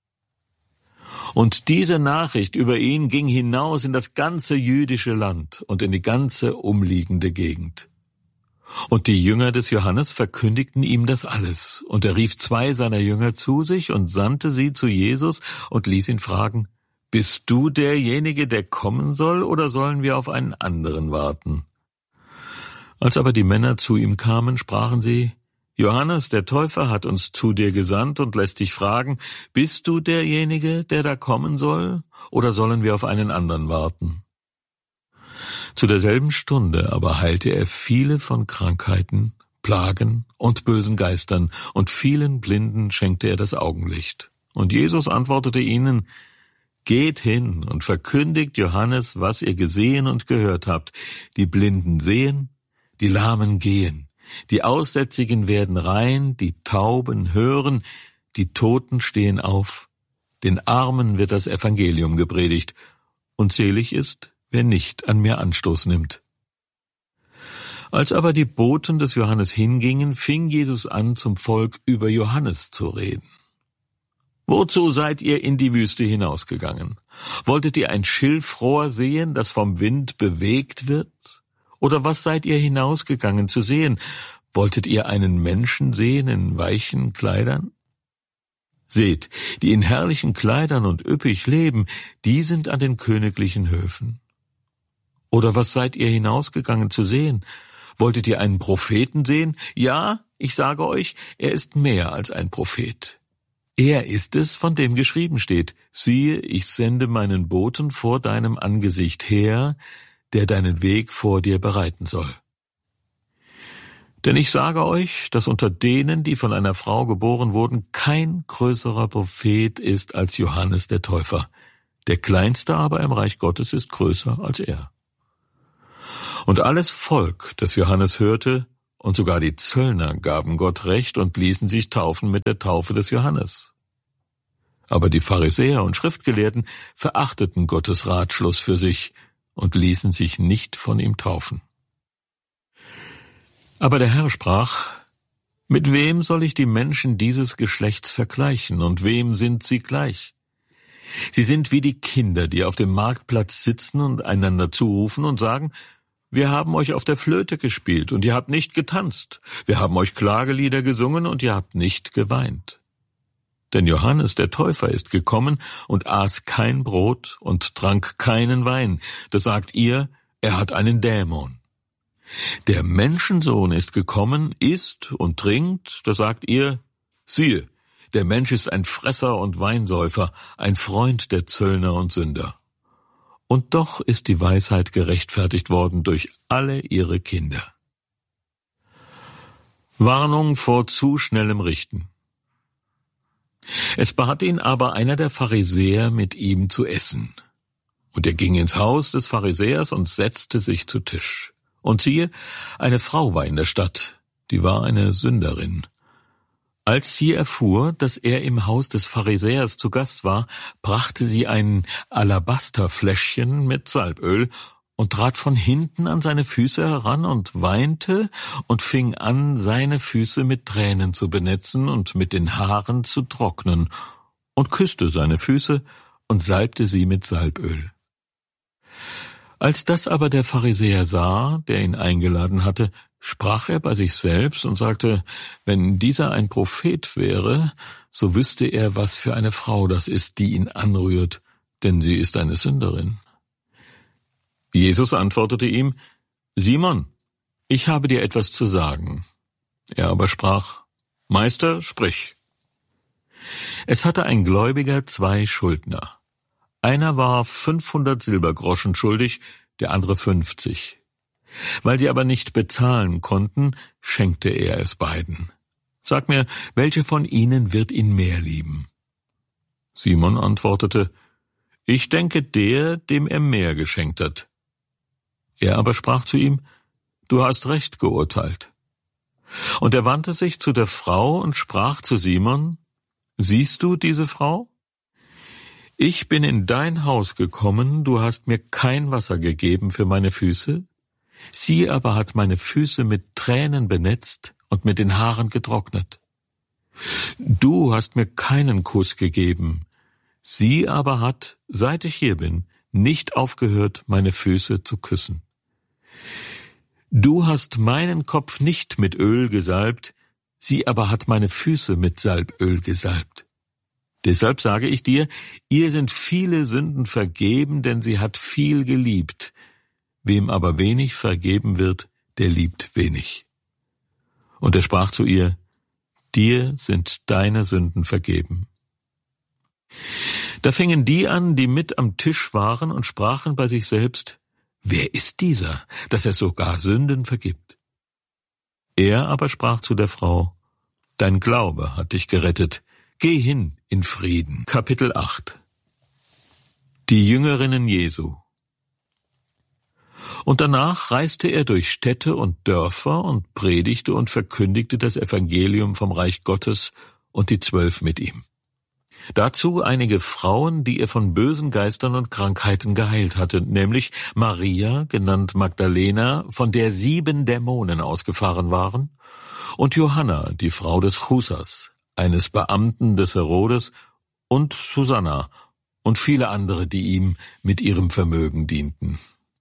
A: Und diese Nachricht über ihn ging hinaus in das ganze jüdische Land und in die ganze umliegende Gegend. Und die Jünger des Johannes verkündigten ihm das alles. Und er rief 2 seiner Jünger zu sich und sandte sie zu Jesus und ließ ihn fragen: Bist du derjenige, der kommen soll, oder sollen wir auf einen anderen warten? Als aber die Männer zu ihm kamen, sprachen sie: Johannes, der Täufer, hat uns zu dir gesandt und lässt dich fragen: Bist du derjenige, der da kommen soll, oder sollen wir auf einen anderen warten? Zu derselben Stunde aber heilte er viele von Krankheiten, Plagen und bösen Geistern, und vielen Blinden schenkte er das Augenlicht. Und Jesus antwortete ihnen: Geht hin und verkündigt Johannes, was ihr gesehen und gehört habt. Die Blinden sehen, die Lahmen gehen, die Aussätzigen werden rein, die Tauben hören, die Toten stehen auf, den Armen wird das Evangelium gepredigt, und selig ist, wer nicht an mir Anstoß nimmt. Als aber die Boten des Johannes hingingen, fing Jesus an, zum Volk über Johannes zu reden. Wozu seid ihr in die Wüste hinausgegangen? Wolltet ihr ein Schilfrohr sehen, das vom Wind bewegt wird? Oder was seid ihr hinausgegangen zu sehen? Wolltet ihr einen Menschen sehen in weichen Kleidern? Seht, die in herrlichen Kleidern und üppig leben, die sind an den königlichen Höfen. Oder was seid ihr hinausgegangen zu sehen? Wolltet ihr einen Propheten sehen? Ja, ich sage euch, er ist mehr als ein Prophet. Er ist es, von dem geschrieben steht: Siehe, ich sende meinen Boten vor deinem Angesicht her, der deinen Weg vor dir bereiten soll. Denn ich sage euch, dass unter denen, die von einer Frau geboren wurden, kein größerer Prophet ist als Johannes der Täufer. Der Kleinste aber im Reich Gottes ist größer als er. Und alles Volk, das Johannes hörte, und sogar die Zöllner gaben Gott Recht und ließen sich taufen mit der Taufe des Johannes. Aber die Pharisäer und Schriftgelehrten verachteten Gottes Ratschluss für sich und ließen sich nicht von ihm taufen. Aber der Herr sprach: Mit wem soll ich die Menschen dieses Geschlechts vergleichen, und wem sind sie gleich? Sie sind wie die Kinder, die auf dem Marktplatz sitzen und einander zurufen und sagen: Wir haben euch auf der Flöte gespielt, und ihr habt nicht getanzt. Wir haben euch Klagelieder gesungen, und ihr habt nicht geweint. Denn Johannes der Täufer ist gekommen und aß kein Brot und trank keinen Wein. Da sagt ihr, er hat einen Dämon. Der Menschensohn ist gekommen, isst und trinkt. Da sagt ihr, siehe, der Mensch ist ein Fresser und Weinsäufer, ein Freund der Zöllner und Sünder. Und doch ist die Weisheit gerechtfertigt worden durch alle ihre Kinder. Warnung vor zu schnellem Richten. Es bat ihn aber einer der Pharisäer, mit ihm zu essen. Und er ging ins Haus des Pharisäers und setzte sich zu Tisch. Und siehe, eine Frau war in der Stadt, die war eine Sünderin. Als sie erfuhr, dass er im Haus des Pharisäers zu Gast war, brachte sie ein Alabasterfläschchen mit Salböl und trat von hinten an seine Füße heran und weinte und fing an, seine Füße mit Tränen zu benetzen und mit den Haaren zu trocknen und küsste seine Füße und salbte sie mit Salböl. Als das aber der Pharisäer sah, der ihn eingeladen hatte, sprach er bei sich selbst und sagte, wenn dieser ein Prophet wäre, so wüsste er, was für eine Frau das ist, die ihn anrührt, denn sie ist eine Sünderin. Jesus antwortete ihm, Simon, ich habe dir etwas zu sagen. Er aber sprach, Meister, sprich. Es hatte ein Gläubiger 2 Schuldner. Einer war 500 Silbergroschen schuldig, der andere 50. Weil sie aber nicht bezahlen konnten, schenkte er es beiden. Sag mir, welche von ihnen wird ihn mehr lieben? Simon antwortete, ich denke der, dem er mehr geschenkt hat. Er aber sprach zu ihm, du hast recht geurteilt. Und er wandte sich zu der Frau und sprach zu Simon, siehst du diese Frau? Ich bin in dein Haus gekommen, du hast mir kein Wasser gegeben für meine Füße, sie aber hat meine Füße mit Tränen benetzt und mit den Haaren getrocknet. Du hast mir keinen Kuss gegeben, sie aber hat, seit ich hier bin, nicht aufgehört, meine Füße zu küssen. Du hast meinen Kopf nicht mit Öl gesalbt, sie aber hat meine Füße mit Salböl gesalbt. Deshalb sage ich dir, ihr sind viele Sünden vergeben, denn sie hat viel geliebt. Wem aber wenig vergeben wird, der liebt wenig. Und er sprach zu ihr, dir sind deine Sünden vergeben. Da fingen die an, die mit am Tisch waren und sprachen bei sich selbst, wer ist dieser, dass er sogar Sünden vergibt? Er aber sprach zu der Frau, dein Glaube hat dich gerettet, geh hin in Frieden. Kapitel 8. Die Jüngerinnen Jesu. Und danach reiste er durch Städte und Dörfer und predigte und verkündigte das Evangelium vom Reich Gottes und die 12 mit ihm. Dazu einige Frauen, die er von bösen Geistern und Krankheiten geheilt hatte, nämlich Maria, genannt Magdalena, von der 7 Dämonen ausgefahren waren, und Johanna, die Frau des Chusas, eines Beamten des Herodes, und Susanna und viele andere, die ihm mit ihrem Vermögen dienten.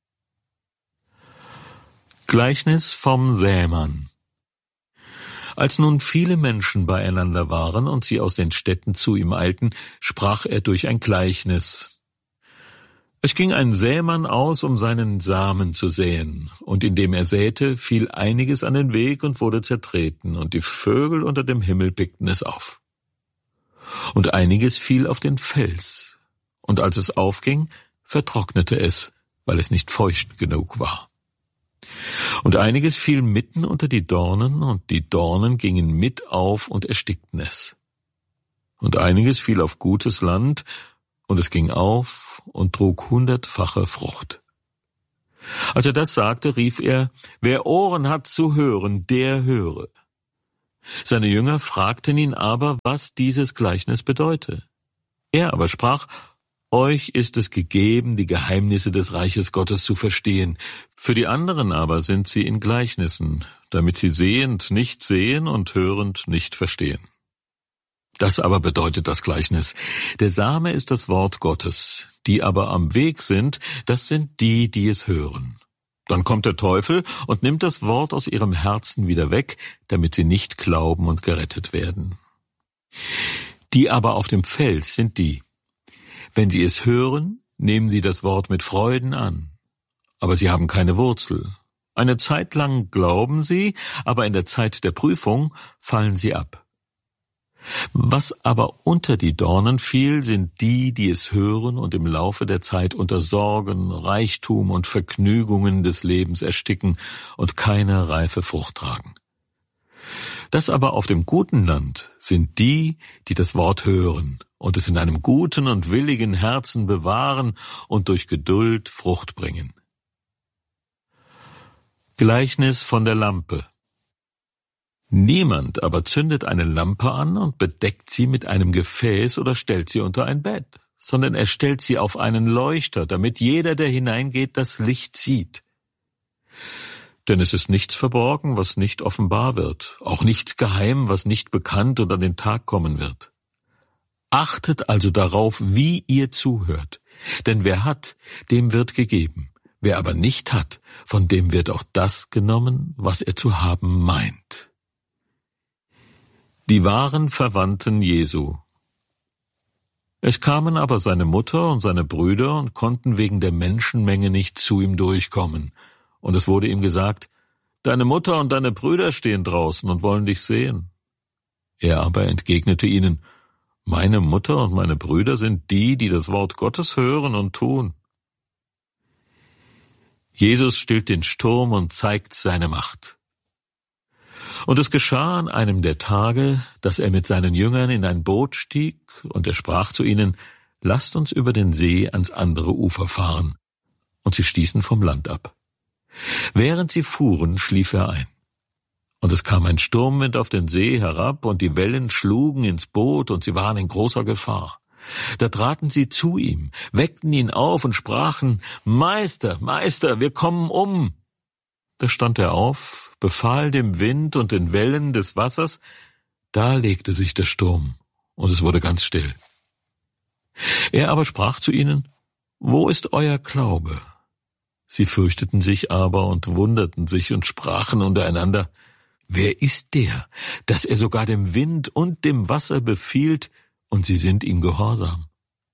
A: Gleichnis vom Sämann. Als nun viele Menschen beieinander waren und sie aus den Städten zu ihm eilten, sprach er durch ein Gleichnis. Es ging ein Sämann aus, um seinen Samen zu säen, und indem er säte, fiel einiges an den Weg und wurde zertreten, und die Vögel unter dem Himmel pickten es auf. Und einiges fiel auf den Fels, und als es aufging, vertrocknete es, weil es nicht feucht genug war. Und einiges fiel mitten unter die Dornen, und die Dornen gingen mit auf und erstickten es. Und einiges fiel auf gutes Land, und es ging auf und trug 100-fache Frucht. Als er das sagte, rief er, wer Ohren hat zu hören, der höre. Seine Jünger fragten ihn aber, was dieses Gleichnis bedeute. Er aber sprach, euch ist es gegeben, die Geheimnisse des Reiches Gottes zu verstehen. Für die anderen aber sind sie in Gleichnissen, damit sie sehend nicht sehen und hörend nicht verstehen. Das aber bedeutet das Gleichnis. Der Same ist das Wort Gottes, die aber am Weg sind, das sind die, die es hören. Dann kommt der Teufel und nimmt das Wort aus ihrem Herzen wieder weg, damit sie nicht glauben und gerettet werden. Die aber auf dem Feld sind die. Wenn sie es hören, nehmen sie das Wort mit Freuden an. Aber sie haben keine Wurzel. Eine Zeit lang glauben sie, aber in der Zeit der Prüfung fallen sie ab. Was aber unter die Dornen fiel, sind die, die es hören und im Laufe der Zeit unter Sorgen, Reichtum und Vergnügungen des Lebens ersticken und keine reife Frucht tragen. Das aber auf dem guten Land sind die, die das Wort hören und es in einem guten und willigen Herzen bewahren und durch Geduld Frucht bringen. Gleichnis von der Lampe. Niemand aber zündet eine Lampe an und bedeckt sie mit einem Gefäß oder stellt sie unter ein Bett, sondern er stellt sie auf einen Leuchter, damit jeder, der hineingeht, das Licht sieht. Denn es ist nichts verborgen, was nicht offenbar wird, auch nichts geheim, was nicht bekannt und an den Tag kommen wird. Achtet also darauf, wie ihr zuhört, denn wer hat, dem wird gegeben, wer aber nicht hat, von dem wird auch das genommen, was er zu haben meint. Die wahren Verwandten Jesu. Es kamen aber seine Mutter und seine Brüder und konnten wegen der Menschenmenge nicht zu ihm durchkommen. Und es wurde ihm gesagt, deine Mutter und deine Brüder stehen draußen und wollen dich sehen. Er aber entgegnete ihnen, meine Mutter und meine Brüder sind die, die das Wort Gottes hören und tun. Jesus stillt den Sturm und zeigt seine Macht. Und es geschah an einem der Tage, dass er mit seinen Jüngern in ein Boot stieg, und er sprach zu ihnen, lasst uns über den See ans andere Ufer fahren. Und sie stießen vom Land ab. Während sie fuhren, schlief er ein. Und es kam ein Sturmwind auf den See herab, und die Wellen schlugen ins Boot, und sie waren in großer Gefahr. Da traten sie zu ihm, weckten ihn auf und sprachen, Meister, Meister, wir kommen um. Da stand er auf, befahl dem Wind und den Wellen des Wassers, da legte sich der Sturm, und es wurde ganz still. Er aber sprach zu ihnen, wo ist euer Glaube? Sie fürchteten sich aber und wunderten sich und sprachen untereinander, wer ist der, dass er sogar dem Wind und dem Wasser befiehlt, und sie sind ihm gehorsam?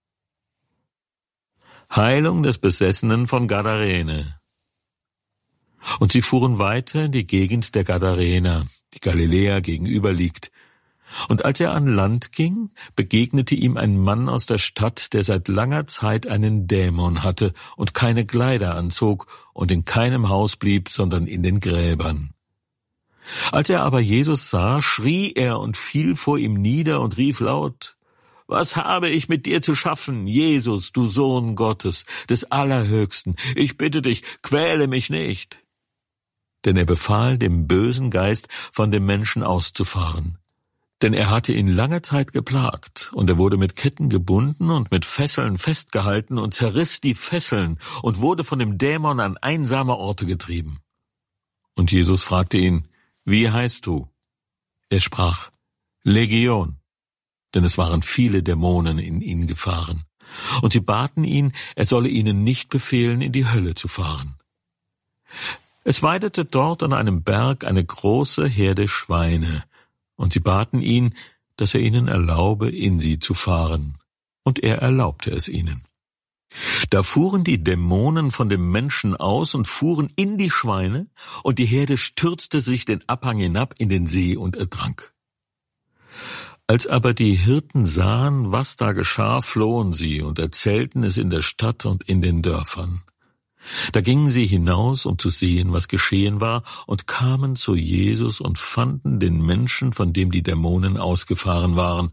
A: Heilung des Besessenen von Gadarene. Und sie fuhren weiter in die Gegend der Gadarener, die Galiläa gegenüber liegt. Und als er an Land ging, begegnete ihm ein Mann aus der Stadt, der seit langer Zeit einen Dämon hatte und keine Kleider anzog und in keinem Haus blieb, sondern in den Gräbern. Als er aber Jesus sah, schrie er und fiel vor ihm nieder und rief laut, was habe ich mit dir zu schaffen, Jesus, du Sohn Gottes, des Allerhöchsten? Ich bitte dich, quäle mich nicht. Denn er befahl dem bösen Geist, von dem Menschen auszufahren. Denn er hatte ihn lange Zeit geplagt, und er wurde mit Ketten gebunden und mit Fesseln festgehalten und zerriss die Fesseln und wurde von dem Dämon an einsame Orte getrieben. Und Jesus fragte ihn, wie heißt du? Er sprach, Legion, denn es waren viele Dämonen in ihn gefahren. Und sie baten ihn, er solle ihnen nicht befehlen, in die Hölle zu fahren. Es weidete dort an einem Berg eine große Herde Schweine, und sie baten ihn, dass er ihnen erlaube, in sie zu fahren. Und er erlaubte es ihnen. Da fuhren die Dämonen von dem Menschen aus und fuhren in die Schweine, und die Herde stürzte sich den Abhang hinab in den See und ertrank. Als aber die Hirten sahen, was da geschah, flohen sie und erzählten es in der Stadt und in den Dörfern. Da gingen sie hinaus, um zu sehen, was geschehen war, und kamen zu Jesus und fanden den Menschen, von dem die Dämonen ausgefahren waren,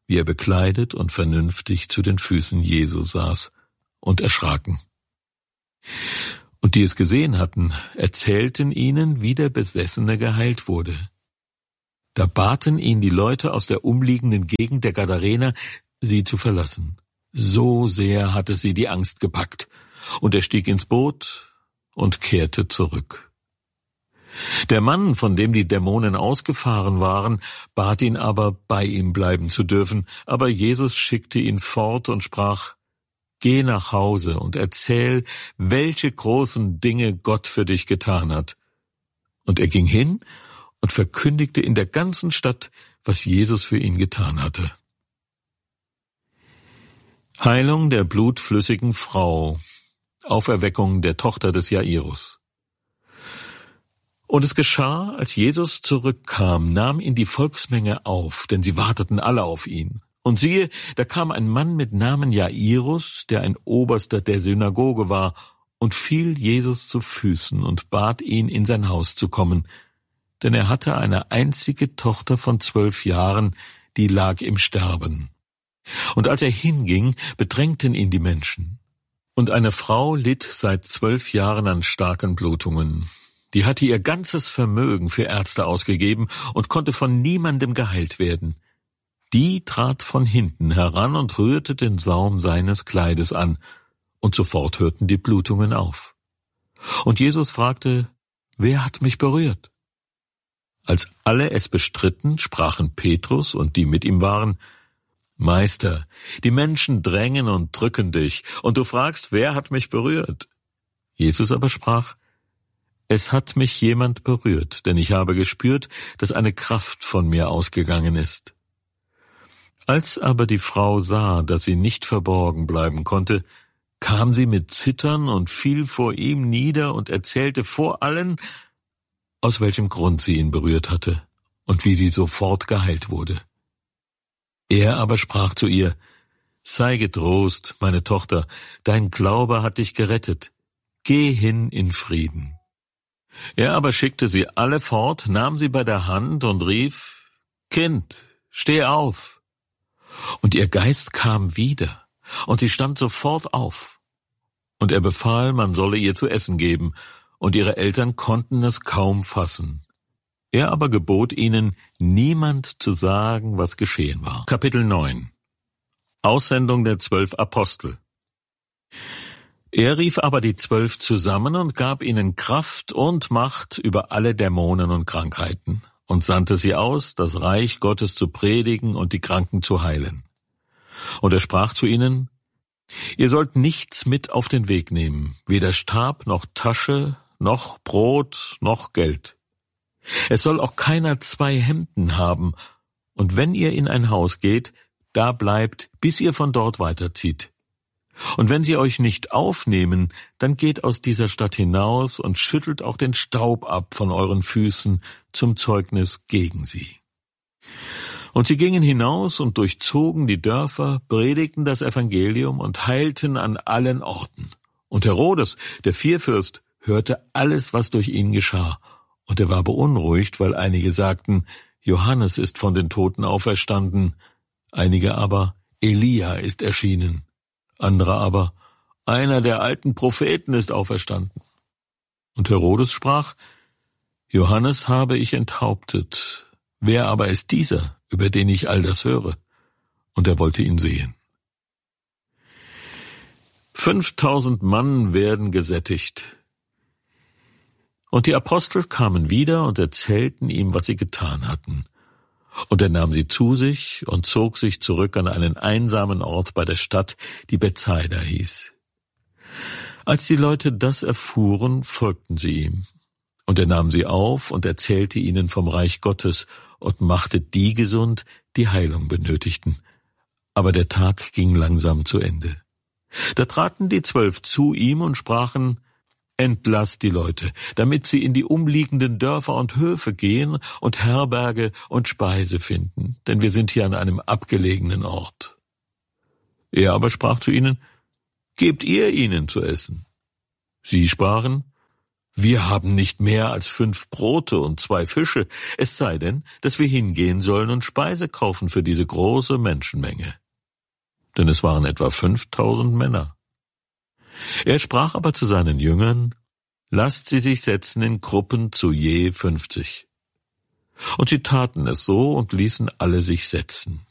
A: wie er bekleidet und vernünftig zu den Füßen Jesu saß, und erschraken. Und die es gesehen hatten, erzählten ihnen, wie der Besessene geheilt wurde. Da baten ihn die Leute aus der umliegenden Gegend der Gadarener, sie zu verlassen. So sehr hatte sie die Angst gepackt, und er stieg ins Boot und kehrte zurück. Der Mann, von dem die Dämonen ausgefahren waren, bat ihn aber, bei ihm bleiben zu dürfen, aber Jesus schickte ihn fort und sprach: Geh nach Hause und erzähl, welche großen Dinge Gott für dich getan hat. Und er ging hin und verkündigte in der ganzen Stadt, was Jesus für ihn getan hatte. Heilung der blutflüssigen Frau, Auferweckung der Tochter des Jairus. Und es geschah, als Jesus zurückkam, nahm ihn die Volksmenge auf, denn sie warteten alle auf ihn. Und siehe, da kam ein Mann mit Namen Jairus, der ein Oberster der Synagoge war, und fiel Jesus zu Füßen und bat ihn, in sein Haus zu kommen, denn er hatte eine einzige Tochter von 12 Jahren, die lag im Sterben. Und als er hinging, bedrängten ihn die Menschen. Und eine Frau litt seit 12 Jahren an starken Blutungen. Die hatte ihr ganzes Vermögen für Ärzte ausgegeben und konnte von niemandem geheilt werden. Die trat von hinten heran und rührte den Saum seines Kleides an, und sofort hörten die Blutungen auf. Und Jesus fragte: Wer hat mich berührt? Als alle es bestritten, sprachen Petrus und die mit ihm waren: Meister, die Menschen drängen und drücken dich, und du fragst, wer hat mich berührt? Jesus aber sprach: Es hat mich jemand berührt, denn ich habe gespürt, dass eine Kraft von mir ausgegangen ist. Als aber die Frau sah, dass sie nicht verborgen bleiben konnte, kam sie mit Zittern und fiel vor ihm nieder und erzählte vor allen, aus welchem Grund sie ihn berührt hatte und wie sie sofort geheilt wurde. Er aber sprach zu ihr: Sei getrost, meine Tochter, dein Glaube hat dich gerettet. Geh hin in Frieden. Er aber schickte sie alle fort, nahm sie bei der Hand und rief: Kind, steh auf! Und ihr Geist kam wieder, und sie stand sofort auf. Und er befahl, man solle ihr zu essen geben, und ihre Eltern konnten es kaum fassen. Er aber gebot ihnen, niemand zu sagen, was geschehen war. Kapitel 9. Aussendung der 12 Apostel. Er rief aber die 12 zusammen und gab ihnen Kraft und Macht über alle Dämonen und Krankheiten und sandte sie aus, das Reich Gottes zu predigen und die Kranken zu heilen. Und er sprach zu ihnen: Ihr sollt nichts mit auf den Weg nehmen, weder Stab noch Tasche, noch Brot, noch Geld. Es soll auch keiner 2 Hemden haben, und wenn ihr in ein Haus geht, da bleibt, bis ihr von dort weiterzieht. Und wenn sie euch nicht aufnehmen, dann geht aus dieser Stadt hinaus und schüttelt auch den Staub ab von euren Füßen zum Zeugnis gegen sie. Und sie gingen hinaus und durchzogen die Dörfer, predigten das Evangelium und heilten an allen Orten. Und Herodes, der Vierfürst, hörte alles, was durch ihn geschah, und er war beunruhigt, weil einige sagten: Johannes ist von den Toten auferstanden, einige aber: Elia ist erschienen. Andere aber: einer der alten Propheten ist auferstanden. Und Herodes sprach: Johannes habe ich enthauptet. Wer aber ist dieser, über den ich all das höre? Und er wollte ihn sehen. 5000 Mann werden gesättigt. Und die Apostel kamen wieder und erzählten ihm, was sie getan hatten. Und er nahm sie zu sich und zog sich zurück an einen einsamen Ort bei der Stadt, die Bethsaida hieß. Als die Leute das erfuhren, folgten sie ihm. Und er nahm sie auf und erzählte ihnen vom Reich Gottes und machte die gesund, die Heilung benötigten. Aber der Tag ging langsam zu Ende. Da traten die 12 zu ihm und sprachen: Entlasst die Leute, damit sie in die umliegenden Dörfer und Höfe gehen und Herberge und Speise finden, denn wir sind hier an einem abgelegenen Ort. Er aber sprach zu ihnen: Gebt ihr ihnen zu essen. Sie sprachen: wir haben nicht mehr als 5 Brote und 2 Fische, es sei denn, dass wir hingehen sollen und Speise kaufen für diese große Menschenmenge. Denn es waren etwa 5.000 Männer. Er sprach aber zu seinen Jüngern, lasst sie sich setzen in Gruppen zu je 50. Und sie taten es so und ließen alle sich setzen.